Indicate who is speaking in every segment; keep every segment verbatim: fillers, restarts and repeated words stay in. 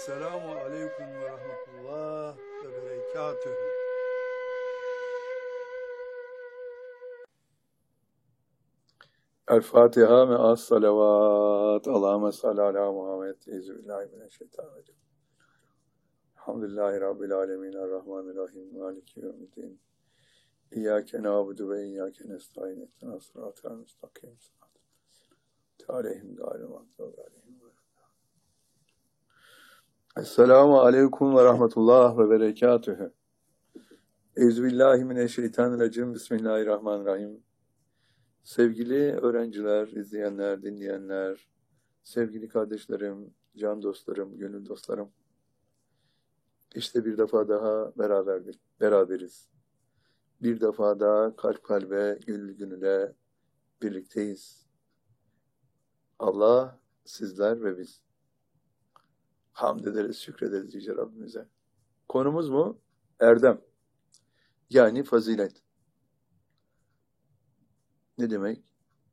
Speaker 1: Selamu aleyküm ve rahmetullah ve berekatühü.
Speaker 2: El Fatiha ve as salavat. Allahümme salli ala Muhammed. Euzubillahimineşşeytanirracim. Elhamdülillahi Rabbil alemin. Errahmanirrahim. Maliki yevmiddin. İyyâke nâbudu ve iyyâke nestaîn. İhdinas sıratal müstakîm. Aleyhim gâyril mağdûbi aleyhim. Esselamu aleyküm ve rahmetullah ve berekatühü. Euzubillahimineşşeytanirracim. Bismillahirrahmanirrahim. Sevgili öğrenciler, izleyenler, dinleyenler, sevgili kardeşlerim, can dostlarım, gönül dostlarım. İşte bir defa daha beraberdik, beraberiz. Bir defa daha kalp kalbe, gönül gönüle birlikteyiz. Allah, sizler ve biz. Hamd ederiz, şükrederiz Yüce Rabbimize. Konumuz mu? Erdem. Yani fazilet. Ne demek?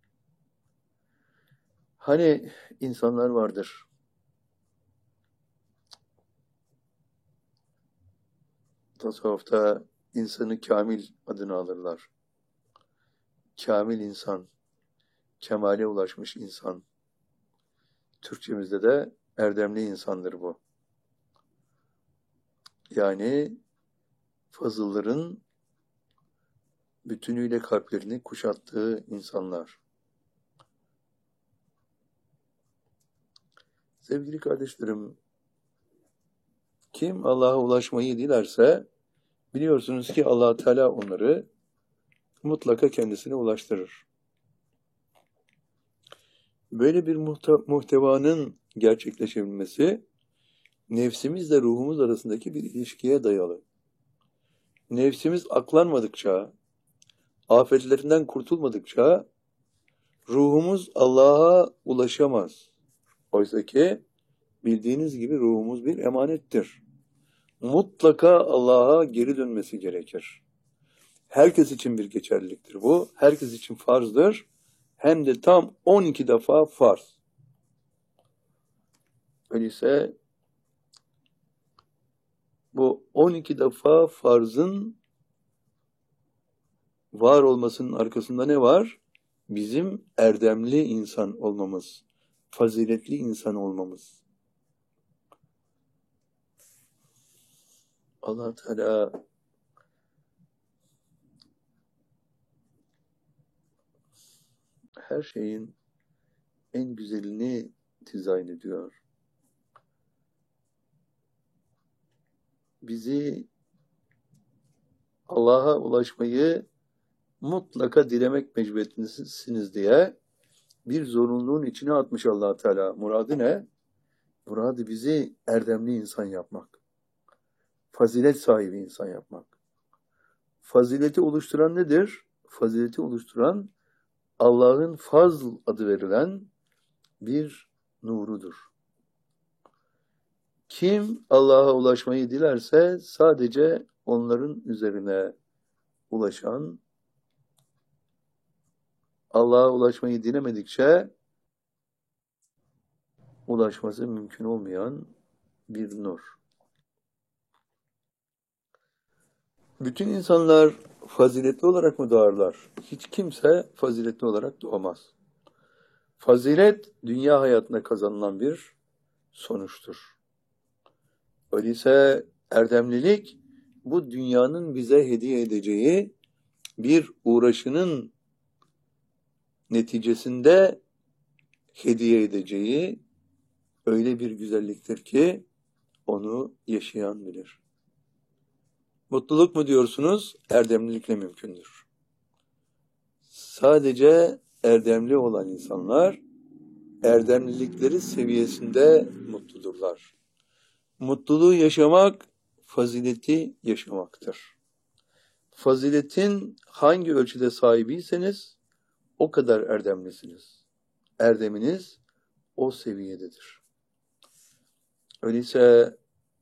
Speaker 2: Hani insanlar vardır. Tasavvufta insanı kamil adını alırlar. Kamil insan, kemale ulaşmış insan. Türkçemizde de erdemli insandır bu. Yani fazılların bütünüyle kalplerini kuşattığı insanlar. Sevgili kardeşlerim, kim Allah'a ulaşmayı dilerse biliyorsunuz ki Allah Teala onları mutlaka kendisine ulaştırır. Böyle bir muhtevanın gerçekleşebilmesi nefsimizle ruhumuz arasındaki bir ilişkiye dayalı. Nefsimiz aklanmadıkça, afetlerinden kurtulmadıkça ruhumuz Allah'a ulaşamaz. Oysa ki bildiğiniz gibi ruhumuz bir emanettir. Mutlaka Allah'a geri dönmesi gerekir. Herkes için bir geçerliliktir bu. Herkes için farzdır. Hem de tam on iki defa farz. Öyleyse bu on iki defa farzın var olmasının arkasında ne var? Bizim erdemli insan olmamız, faziletli insan olmamız. Allah Teala her şeyin en güzelini dizayn ediyor. Bizi Allah'a ulaşmayı mutlaka dilemek mecburiyetindesiniz diye bir zorunluluğun içine atmış Allah Teala. Muradı ne? Muradı bizi erdemli insan yapmak. Fazilet sahibi insan yapmak. Fazileti oluşturan nedir? Fazileti oluşturan Allah'ın fazl adı verilen bir nurudur. Kim Allah'a ulaşmayı dilerse sadece onların üzerine ulaşan, Allah'a ulaşmayı dilemedikçe ulaşması mümkün olmayan bir nur. Bütün insanlar faziletli olarak mı doğarlar? Hiç kimse faziletli olarak doğamaz. Fazilet dünya hayatında kazanılan bir sonuçtur. Öyleyse erdemlilik bu dünyanın bize hediye edeceği bir uğraşının neticesinde hediye edeceği öyle bir güzelliktir ki onu yaşayan bilir. Mutluluk mu diyorsunuz? Erdemlilikle mümkündür. Sadece erdemli olan insanlar erdemlilikleri seviyesinde mutludurlar. Mutluluğu yaşamak, fazileti yaşamaktır. Faziletin hangi ölçüde sahibiyseniz o kadar erdemlisiniz. Erdeminiz o seviyededir. Öyleyse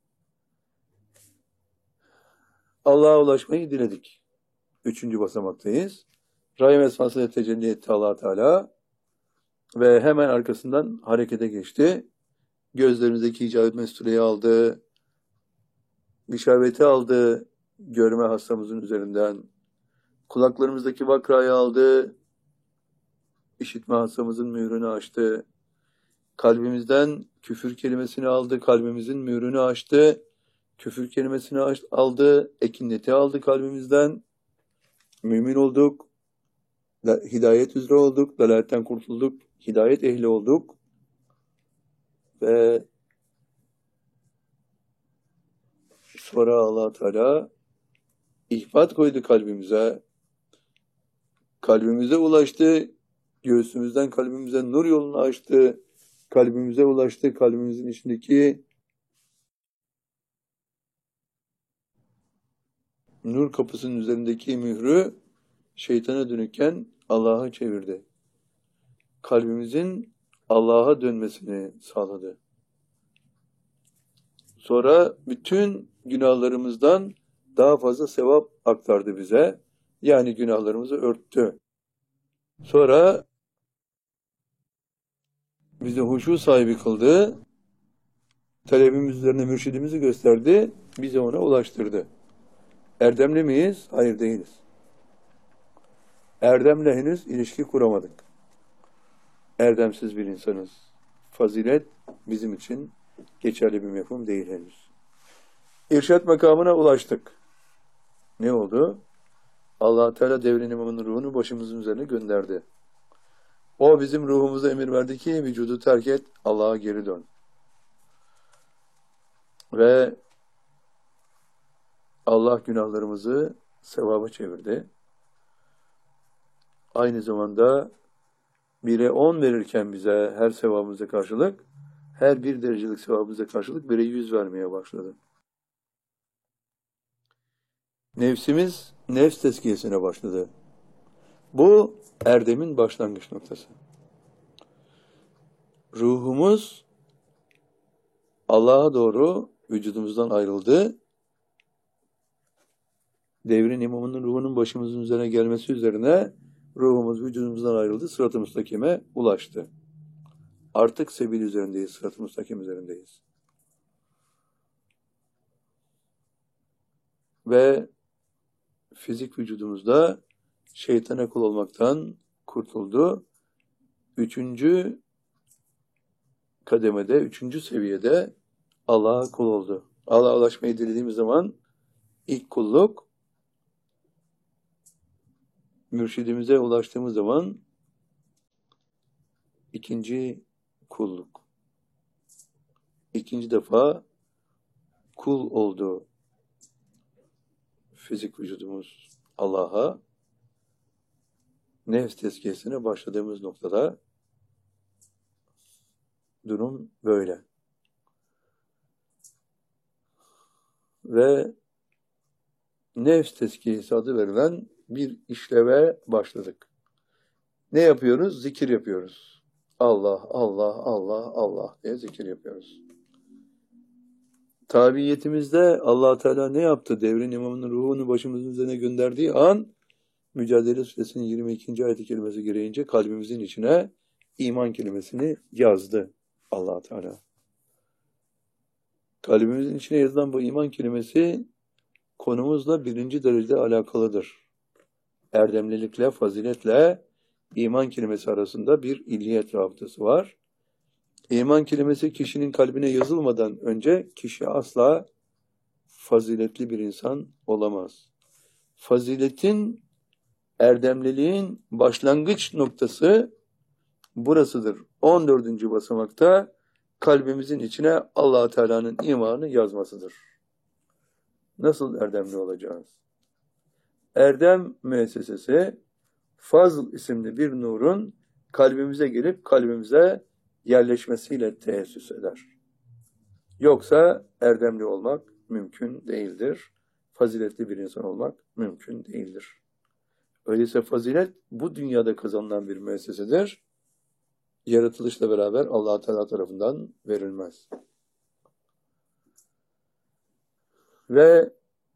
Speaker 2: Allah'a ulaşmayı diledik. Üçüncü basamaktayız. Rahim esmasıyla tecelli etti Allah Teala ve hemen arkasından harekete geçti. Gözlerimizdeki icabet mestureyi aldı. Bişareti aldı. Görme hastamızın üzerinden. Kulaklarımızdaki vakrayı aldı. İşitme hastamızın mührünü açtı. Kalbimizden küfür kelimesini aldı. Kalbimizin mührünü açtı. Küfür kelimesini aldı. Ekineti aldı kalbimizden. Mümin olduk. Hidayet üzere olduk. Dalaletten kurtulduk. Hidayet ehli olduk. Ve sonra Allah Teala ihbat koydu kalbimize. Kalbimize ulaştı. Göğsümüzden kalbimize nur yolunu açtı. Kalbimize ulaştı. Kalbimizin içindeki nur kapısının üzerindeki mührü şeytana dönükken Allah'a çevirdi. Kalbimizin Allah'a dönmesini sağladı. Sonra bütün günahlarımızdan daha fazla sevap aktardı bize. Yani günahlarımızı örttü. Sonra bizi huşu sahibi kıldı. Talebimiz üzerine mürşidimizi gösterdi. Bize ona ulaştırdı. Erdemli miyiz? Hayır, değiliz. Erdemle henüz ilişki kuramadık. Erdemsiz bir insanız. Fazilet bizim için geçerli bir mefhum değil henüz. İrşad makamına ulaştık. Ne oldu? Allah Teala devrin imamının ruhunu başımızın üzerine gönderdi. O bizim ruhumuza emir verdi ki vücudu terk et, Allah'a geri dön. Ve Allah günahlarımızı sevaba çevirdi. Aynı zamanda bire on verirken bize her sevabımıza karşılık, her bir derecelik sevabımıza karşılık bire yüz vermeye başladı. Nefsimiz nefs tezkiyesine başladı. Bu erdemin başlangıç noktası. Ruhumuz Allah'a doğru vücudumuzdan ayrıldı. Devrin imamının ruhunun başımızın üzerine gelmesi üzerine ruhumuz vücudumuzdan ayrıldı. Sırat-ı müstakime ulaştı. Artık sebil üzerindeyiz. Sırat-ı müstakim üzerindeyiz. Ve fizik vücudumuzda şeytana kul olmaktan kurtuldu. Üçüncü kademede, üçüncü seviyede Allah'a kul oldu. Allah'a ulaşmayı dilediğimiz zaman ilk kulluk, mürşidimize ulaştığımız zaman ikinci kulluk. İkinci defa kul oldu fizik vücudumuz Allah'a. Nefs tezkiyesine başladığımız noktada durum böyle. Ve nefs tezkiyesi adı verilen bir işleve başladık. Ne yapıyoruz? Zikir yapıyoruz. Allah, Allah, Allah, Allah diye zikir yapıyoruz. Tabiiyetimizde Allah Teala ne yaptı? Devrin imamının ruhunu başımızın üzerine gönderdiği an Mücadele Suresinin yirmi ikinci ayet-i kerimesi gereğince kalbimizin içine iman kelimesini yazdı Allah Teala. Kalbimizin içine yazılan bu iman kelimesi konumuzla birinci derecede alakalıdır. Erdemlilikle, faziletle iman kelimesi arasında bir illiyet rabıtası var. İman kelimesi kişinin kalbine yazılmadan önce kişi asla faziletli bir insan olamaz. Faziletin, erdemliliğin başlangıç noktası burasıdır. on dördüncü basamakta kalbimizin içine Allah Teala'nın imanı yazmasıdır. Nasıl erdemli olacağız? Erdem müessesesi Fazl isimli bir nurun kalbimize gelip kalbimize yerleşmesiyle teessüs eder. Yoksa erdemli olmak mümkün değildir. Faziletli bir insan olmak mümkün değildir. Öyleyse fazilet bu dünyada kazanılan bir müessesedir. Yaratılışla beraber Allah Teala tarafından verilmez. Ve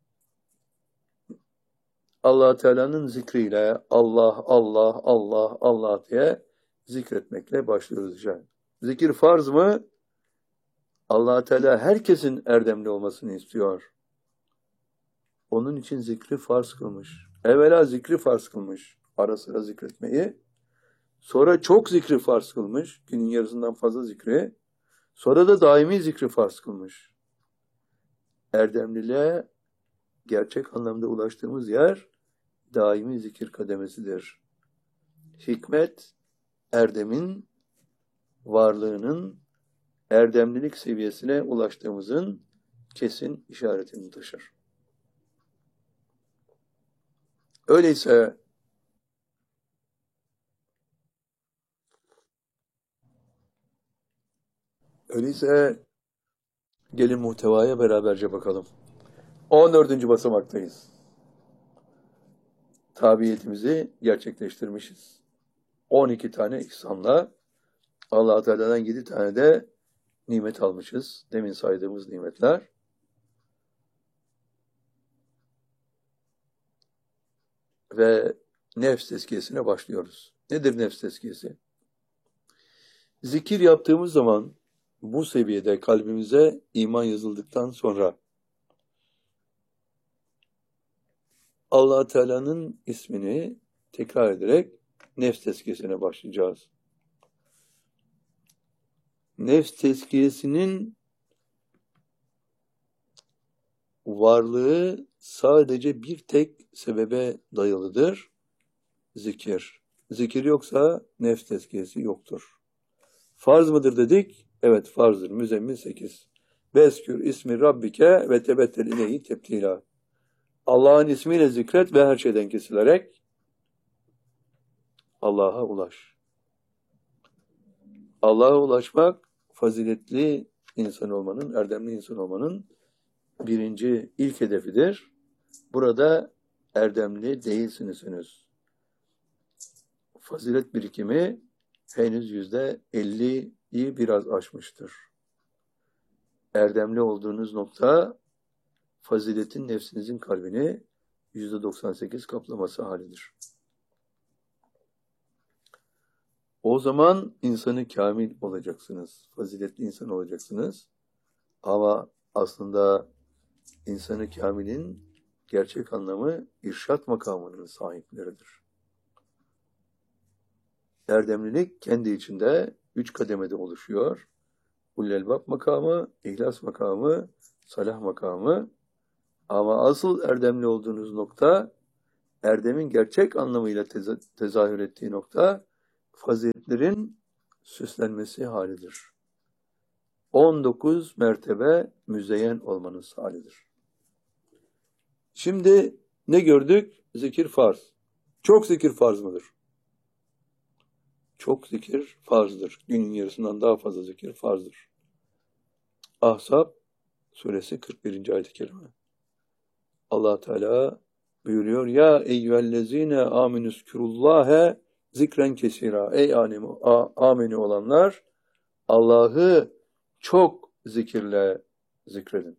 Speaker 2: Allah Teala'nın zikriyle Allah, Allah, Allah, Allah diye zikretmekle başlıyoruz. Yani. Zikir farz mı? Allah Teala herkesin erdemli olmasını istiyor. Onun için zikri farz kılmış. Evvela zikri farz kılmış. Ara sıra zikretmeyi. Sonra çok zikri farz kılmış. Günün yarısından fazla zikri. Sonra da daimi zikri farz kılmış. Erdemliliğe gerçek anlamda ulaştığımız yer daimi zikir kademesidir. Hikmet, erdemin, varlığının erdemlilik seviyesine ulaştığımızın kesin işaretini taşır. Öyleyse öyleyse gelin muhtevaya beraberce bakalım. on dördüncü basamaktayız. Tabiyetimizi gerçekleştirmişiz. on iki tane ihsanla Allah-u Teala'dan yedi tane de nimet almışız. Demin saydığımız nimetler. Ve nefs tezkiyesine başlıyoruz. Nedir nefs tezkiyesi? Zikir yaptığımız zaman bu seviyede kalbimize iman yazıldıktan sonra Allah Teala'nın ismini tekrar ederek nefs tezkiyesine başlayacağız. Nefs tezkiyesinin varlığı sadece bir tek sebebe dayalıdır. Zikir. Zikir yoksa nefs tezkiyesi yoktur. Farz mıdır dedik? Evet farzdır. Müzzemmil sekiz. Veskür ismi Rabbike ve tebettel ileyhi tebtila. Allah'ın ismiyle zikret ve her şeyden kesilerek Allah'a ulaş. Allah'a ulaşmak faziletli insan olmanın, erdemli insan olmanın birinci ilk hedefidir. Burada erdemli değilsiniz henüz. Fazilet birikimi henüz yüzde elliyi biraz aşmıştır. Erdemli olduğunuz nokta faziletin nefsinizin kalbini yüzde doksan sekiz kaplaması halidir. O zaman insanı kamil olacaksınız. Faziletli insan olacaksınız. Ama aslında insanı kamilin gerçek anlamı irşat makamının sahipleridir. Erdemlilik kendi içinde üç kademede oluşuyor. Ulul-Elbab makamı, ihlas makamı, salah makamı. Ama asıl erdemli olduğunuz nokta, erdemin gerçek anlamıyla teza tezahür ettiği nokta, faziletlerin süslenmesi halidir. on dokuz mertebe müzeyyen olmanız halidir. Şimdi ne gördük? Zikir farz. Çok zikir farz mıdır? Çok zikir farzdır. Günün yarısından daha fazla zikir farzdır. Ahzab suresi kırk birinci ayet-i kerime. Allah Teala buyuruyor: Ya eyyühellezine aminüzkurullâhe zikren kesira. Ey ameni olanlar, Allah'ı çok zikirle zikredin.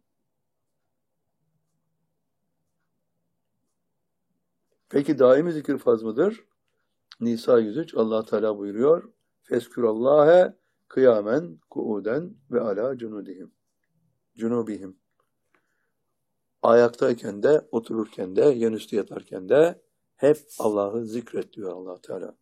Speaker 2: Peki daimi zikir farz mıdır? Nisa yüz üç Allah Teala buyuruyor: Feskurallahe kıyamen kuuden ve ala cunudihim. Cunubihim. Ayaktayken de, otururken de, yanüstü yatarken de hep Allah'ı zikret diyor Allah Teala.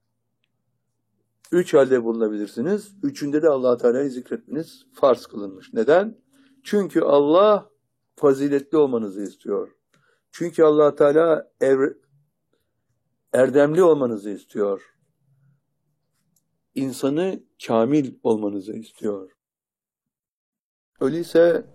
Speaker 2: Üç halde bulunabilirsiniz. Üçünde de Allah Teala'yı zikretmeniz farz kılınmış. Neden? Çünkü Allah faziletli olmanızı istiyor. Çünkü Allah Teala ev, erdemli olmanızı istiyor. İnsanı kamil olmanızı istiyor. Öyleyse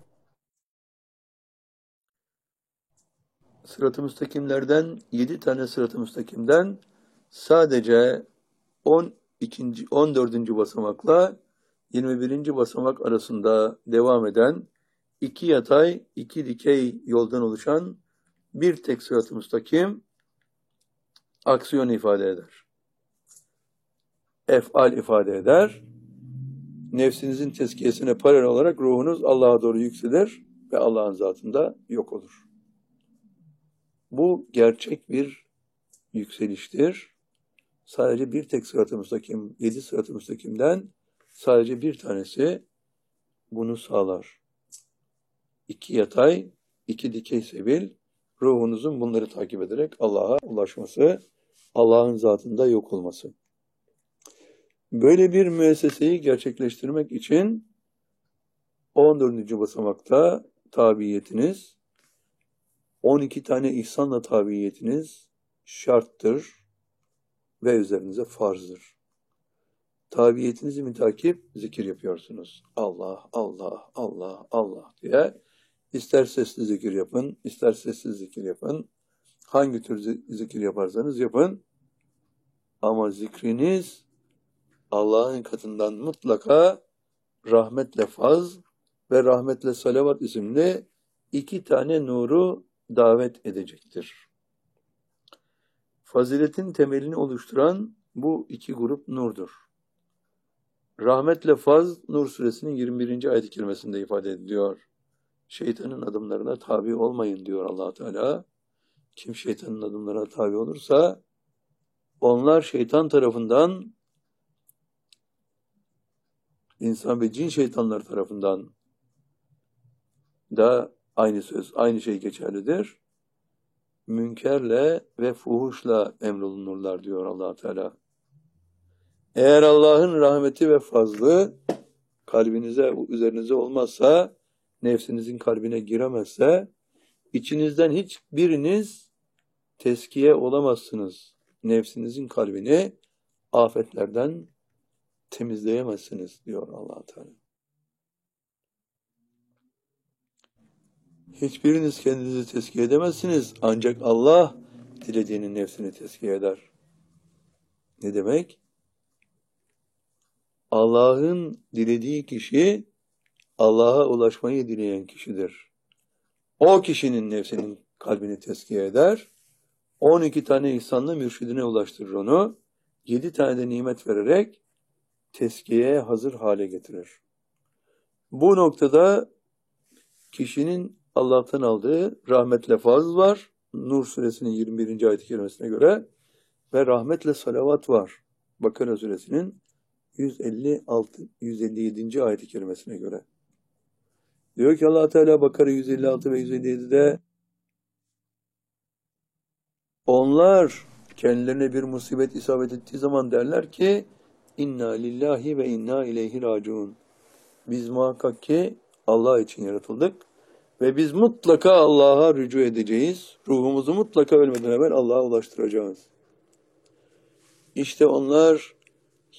Speaker 2: sırat-ı müstakimlerden, yedi tane sırat-ı müstakimden sadece on ikinci, on dördüncü basamakla yirmi birinci basamak arasında devam eden iki yatay, iki dikey yoldan oluşan bir tek sırat-ı müstakim aksiyon ifade eder. Ef'al ifade eder. Nefsinizin tezkiyesine paralel olarak ruhunuz Allah'a doğru yükselir ve Allah'ın zatında yok olur. Bu gerçek bir yükseliştir. Sadece bir tek sırat-ı müstakim, yedi sırat-ı müstakimden sadece bir tanesi bunu sağlar. İki yatay, iki dikey sebil, ruhunuzun bunları takip ederek Allah'a ulaşması, Allah'ın zatında yok olması. Böyle bir müesseseyi gerçekleştirmek için on dördüncü basamakta tabiyetiniz, on iki tane ihsanla tabiyetiniz şarttır ve üzerinize farzdır. Tabiyetinizi mütakip zikir yapıyorsunuz. Allah, Allah, Allah, Allah diye. İster sesli zikir yapın, ister sessiz zikir yapın. Hangi tür zikir yaparsanız yapın. Ama zikriniz Allah'ın katından mutlaka rahmetle faz ve rahmetle salavat isimli iki tane nuru davet edecektir. Faziletin temelini oluşturan bu iki grup nurdur. Rahmetle faz Nur suresinin yirmi birinci ayet-i kerimesinde ifade ediliyor. Şeytanın adımlarına tabi olmayın diyor Allah Teala. Kim şeytanın adımlarına tabi olursa onlar şeytan tarafından, insan ve cin şeytanlar tarafından da aynı söz, aynı şey geçerlidir. Münkerle ve fuhuşla emrolunurlar diyor Allah Teala. Eğer Allah'ın rahmeti ve fazlı kalbinize, üzerinize olmazsa, nefsinizin kalbine giremezse, içinizden hiçbiriniz teskiye olamazsınız. Nefsinizin kalbini afetlerden temizleyemezsiniz diyor Allah Teala. Hiçbiriniz kendinizi teskiye edemezsiniz. Ancak Allah dilediğinin nefsini teskiye eder. Ne demek? Allah'ın dilediği kişi Allah'a ulaşmayı dileyen kişidir. O kişinin nefsinin kalbini teskiye eder. on iki tane ihsanla mürşidine ulaştırır onu. yedi tane de nimet vererek teskiyeye hazır hale getirir. Bu noktada kişinin Allah'tan aldığı rahmetle faz var. Nur suresinin yirmi birinci ayet-i kerimesine göre ve rahmetle salavat var. Bakara suresinin yüz elli altı yüz elli yedinci ayet-i kerimesine göre. Diyor ki Allah Teala Bakara yüz elli altı ve yüz elli yedide onlar kendilerine bir musibet isabet ettiği zaman derler ki inna lillahi ve inna ileyhi raciun. Biz muhakkak ki Allah için yaratıldık ve biz mutlaka Allah'a rücu edeceğiz. Ruhumuzu mutlaka ölmeden evvel Allah'a ulaştıracağız. İşte onlar